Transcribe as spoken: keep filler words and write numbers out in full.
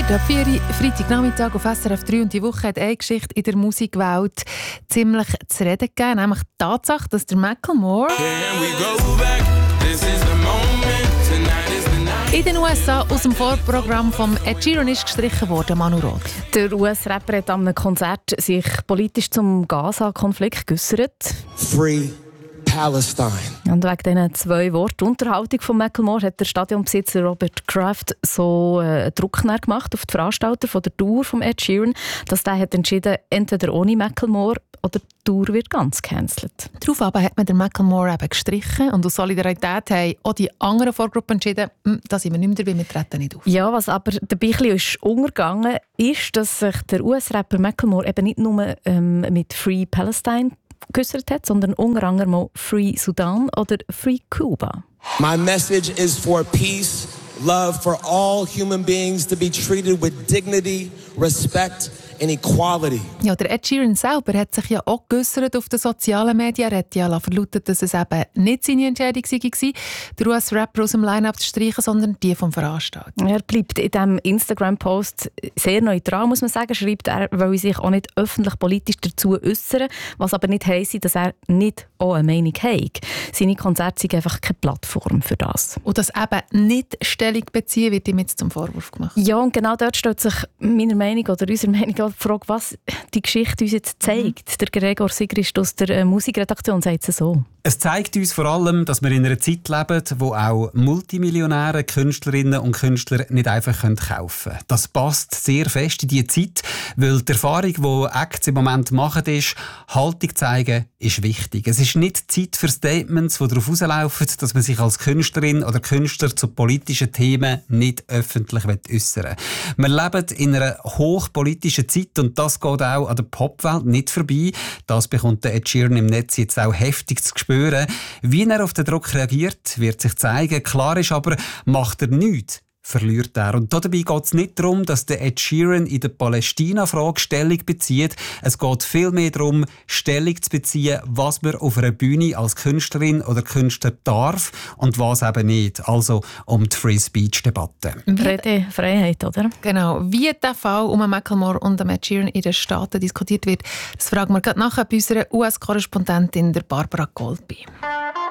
wird ab vier Uhr Freitagnachmittag auf S R F drei und die Woche hat eine Geschichte in der Musikwelt ziemlich zu reden gegeben, nämlich die Tatsache, dass der Macklemore in den U S A aus dem Vorprogramm vom Ed Sheeran ist gestrichen worden, Manu Roth. Der U S-Rapper hat an einem Konzert sich politisch zum Gaza-Konflikt geäussert. Free Palestine. Und wegen diesen zwei Worten Unterhaltung von Macklemore hat der Stadionbesitzer Robert Kraft so äh, Druck gemacht auf die Veranstalter von der Tour von Ed Sheeran, dass der hat entschieden, entweder ohne Macklemore oder die Tour wird ganz gecancelt. Daraufhin hat man den Macklemore eben gestrichen und aus Solidarität haben auch die anderen Vorgruppen entschieden, da sind wir nicht mehr dabei, wir treten nicht auf. Ja, was aber dabei ein bisschen untergegangen ist, dass sich der U S-Rapper Macklemore eben nicht nur ähm, mit Free Palestine geäussert hat, sondern unter anderem auch Free Sudan oder Free Cuba. My message is for peace, love for all human beings to be treated with dignity, respect and equality. Ja, der Ed Sheeran selber hat sich ja auch geäussert auf den sozialen Medien. Er hat ja verlautet, dass es eben nicht seine Entscheidung war, den U S-Rapper aus dem Line-Up zu streichen, sondern die vom Veranstalter. Er bleibt in diesem Instagram-Post sehr neutral, muss man sagen. Schreibt er, weil sich auch nicht öffentlich politisch dazu äußern, was aber nicht heisst, dass er nicht auch eine Meinung hat. Seine Konzerte sind einfach keine Plattform für das. Und das eben nicht Stellung beziehen, wird ihm jetzt zum Vorwurf gemacht. Ja, und genau dort stellt sich meiner Meinung oder unserer Meinung die Frage, was die Geschichte uns jetzt zeigt. Mhm. Der Gregor Sigrist aus der äh, Musikredaktion sagt es so. Es zeigt uns vor allem, dass wir in einer Zeit leben, wo auch Multimillionäre, Künstlerinnen und Künstler nicht einfach kaufen können. Das passt sehr fest in diese Zeit, weil die Erfahrung, die Acts im Moment machen, ist, Haltung zeigen ist wichtig. Es ist nicht Zeit für Statements, die darauf rauslaufen, dass man sich als Künstlerin oder Künstler zu politischen Themen nicht öffentlich äußern will. Wir leben in einer hochpolitischen Zeit und das geht auch an der Popwelt nicht vorbei. Das bekommt der Ed Sheeran im Netz jetzt auch heftig zu spüren. Wie er auf den Druck reagiert, wird sich zeigen. Klar ist aber, macht er nichts, verliert er. Und dabei geht es nicht darum, dass der Ed Sheeran in der Palästina-Frage Stellung bezieht. Es geht vielmehr darum, Stellung zu beziehen, was man auf einer Bühne als Künstlerin oder Künstler darf und was eben nicht. Also um die Free-Speech-Debatte. Redefreiheit, oder? Genau. Wie der Fall um Macklemore und Ed Sheeran in den Staaten diskutiert wird, das fragen wir gerade nachher bei unserer U S-Korrespondentin Barbara Goldby.